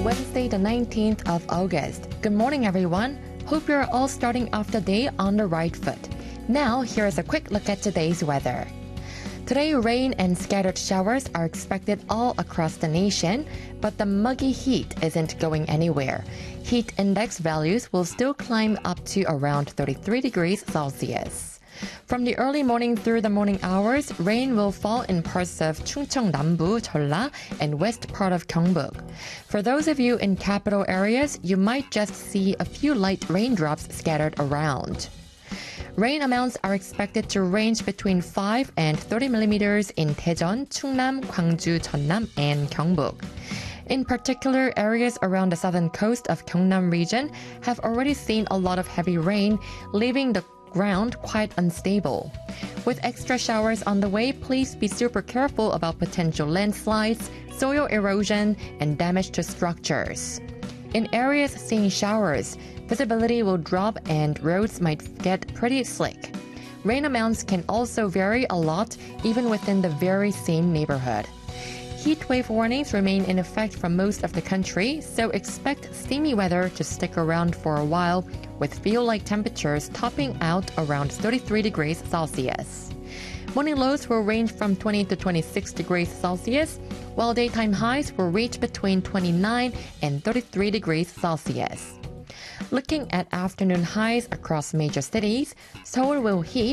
Wednesday, the 19th of August. Good morning, everyone. Hope you're all starting off the day on the right foot. Now, here's a quick look at today's weather. Today, rain and scattered showers are expected all across the nation, but the muggy heat isn't going anywhere. Heat index values will still climb up to around 33 degrees Celsius. From the early morning through the morning hours, rain will fall in parts of Chungcheong Nambu, Jeolla, and west part of Gyeongbuk. For those of you in capital areas, you might just see a few light raindrops scattered around. Rain amounts are expected to range between 5 and 30 millimeters in Daejeon, Chungnam, Gwangju, Jeonnam, and Gyeongbuk. In particular, areas around the southern coast of Gyeongnam region have already seen a lot of heavy rain, leaving the ground quite unstable. With extra showers on the way, please be super careful about potential landslides, soil erosion, and damage to structures. In areas seeing showers, visibility will drop and roads might get pretty slick. Rain amounts can also vary a lot even within the very same neighborhood. Heat wave warnings remain in effect for most of the country, so expect steamy weather to stick around for a while, with feel-like temperatures topping out around 33 degrees Celsius. Morning lows will range from 20 to 26 degrees Celsius, while daytime highs will reach between 29 and 33 degrees Celsius. Looking at afternoon highs across major cities, Seoul will heat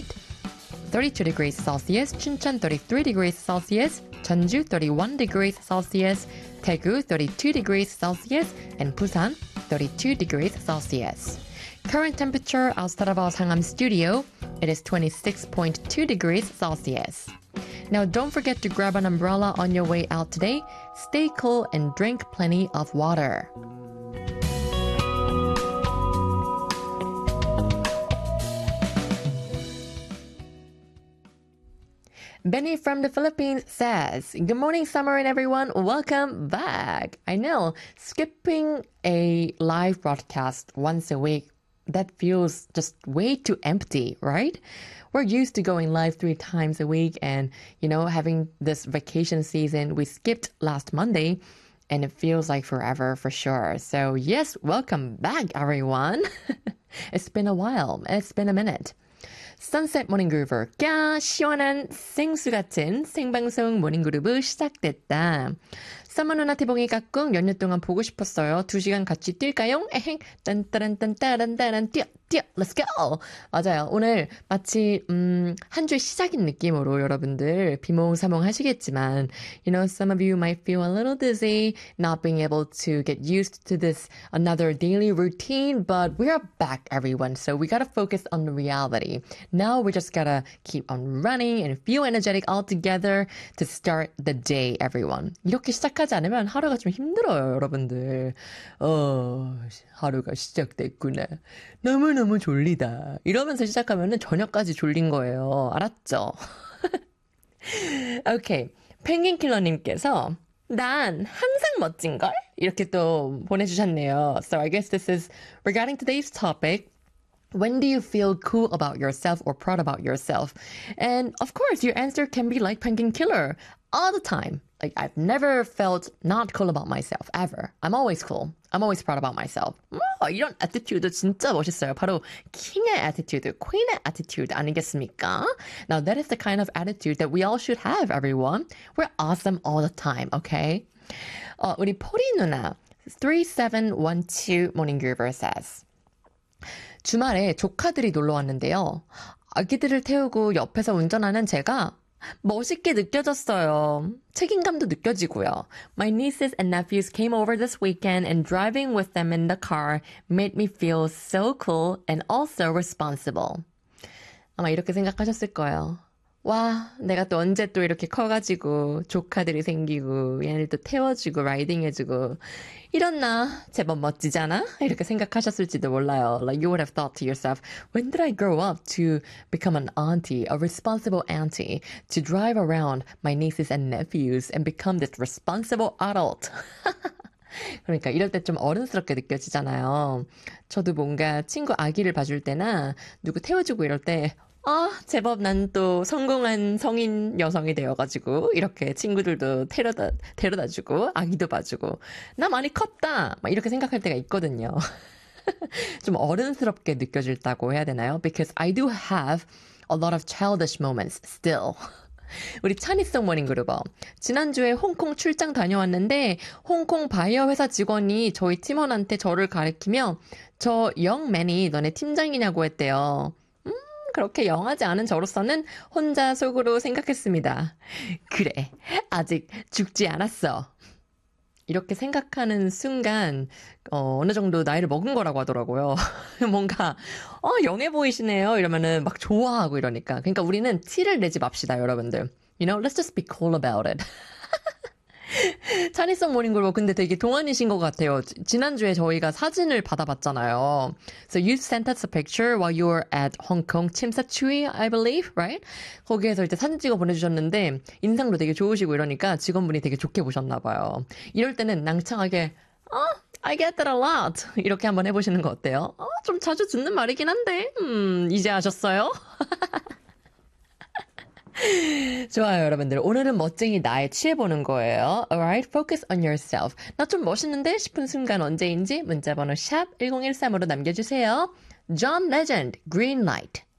32 degrees Celsius, Chuncheon 33 degrees Celsius, Jeonju 31 degrees Celsius, Daegu 32 degrees Celsius, and Busan 32 degrees Celsius. Current temperature outside of our Sangam studio, it is 26.2 degrees Celsius. Now don't forget to grab an umbrella on your way out today, stay cool and drink plenty of water. Benny from the Philippines says, "Good morning, Summer and everyone. Welcome back." I know, skipping a live broadcast once a week, that feels just way too empty, right? We're used to going live 3 times a week and, having this vacation season. We skipped last Monday and it feels like forever for sure. So yes, welcome back, everyone. It's been a while. It's been a minute. Sunset Morning Groover, 꺄 시원한 생수 같은 생방송 모닝그루브 시작됐다. 썸머 누나 태봉이 깍꿍 연휴 동안 보고 싶었어요. 2시간 같이 뛸까요? 에행 딴따란딴따란따란 뛰어 Let's go! 맞아요. 오늘 마치 한 주의 시작인 느낌으로 여러분들 비몽사몽 하시겠지만 some of you might feel a little dizzy, not being able to get used to this another daily routine, but we are back, everyone. So we gotta focus on the reality. Now we just gotta keep on running and feel energetic all together to start the day, everyone. 이렇게 시작하지 않으면 하루가 좀 힘들어요, 여러분들. 하루가 시작됐구나. 너무너무 졸리다. 이러면서 시작하면은 저녁까지 졸린 거예요. 알았죠? 오케이. 펭귄킬러님께서 난 항상 멋진걸? 이렇게 또 보내주셨네요. So I guess this is regarding today's topic. When do you feel cool about yourself or proud about yourself? And of course, your answer can be like Penguin Killer all the time. Like, I've never felt not cool about myself, ever. I'm always cool. I'm always proud about myself. 이런 attitude 진짜 멋있어요. 바로 킹의 attitude, queen의 attitude 아니겠습니까? Now, that is the kind of attitude that we all should have, everyone. We're awesome all the time, okay? 우리 포리 누나, 3712 Morning Groover says, 주말에 조카들이 놀러 왔는데요. 아기들을 태우고 옆에서 운전하는 제가 멋있게 느껴졌어요. 책임감도 느껴지고요. My nieces and nephews came over this weekend and driving with them in the car made me feel so cool and also responsible. 아마 이렇게 생각하셨을 거예요. 와, 내가 또 언제 또 이렇게 커가지고 조카들이 생기고 얘네들 또 태워주고 라이딩해주고 이랬나? 제법 멋지잖아? 이렇게 생각하셨을지도 몰라요. Like you would have thought to yourself, when did I grow up to become an auntie, a responsible auntie, to drive around my nieces and nephews and become this responsible adult? 그러니까 이럴 때 좀 어른스럽게 느껴지잖아요. 저도 뭔가 친구 아기를 봐줄 때나 누구 태워주고 이럴 때 제법 난 또 성공한 성인 여성이 되어가지고, 이렇게 친구들도 데려다 주고, 아기도 봐주고, 나 많이 컸다! 막 이렇게 생각할 때가 있거든요. 좀 어른스럽게 느껴질다고 해야 되나요? Because I do have a lot of childish moments still. 우리 차니송 모닝그룹어. 지난주에 홍콩 출장 다녀왔는데 홍콩 바이어 회사 직원이 저희 팀원한테 저를 가리키며 저 영맨이 너네 팀장이냐고 했대요. 그렇게 영하지 않은 저로서는 혼자 속으로 생각했습니다. 그래, 아직 죽지 않았어. 이렇게 생각하는 순간 어느 정도 나이를 먹은 거라고 하더라고요. 뭔가 영해 보이시네요. 이러면은 막 좋아하고 이러니까. 그러니까 우리는 티를 내지 맙시다, 여러분들. You know, let's just be cool about it. 차니송 모닝글로 근데 되게 동안이신 것 같아요. 지난주에 저희가 사진을 받아봤잖아요. So you sent us a picture while you were at Hong Kong 침사추이, I believe, right? 거기에서 이제 사진 찍어 보내주셨는데 인상도 되게 좋으시고 이러니까 직원분이 되게 좋게 보셨나 봐요. 이럴 때는 낭창하게 I get that a lot. 이렇게 한번 해보시는 거 어때요? 좀 자주 듣는 말이긴 한데 이제 아셨어요? 좋아요, 여러분들. 오늘은 멋쟁이 나에 취해보는 거예요. Alright, focus on yourself. 나 좀 멋있는데 싶은 순간 언제인지 문자번호 샵 1013으로 남겨주세요. John Legend, Green Light.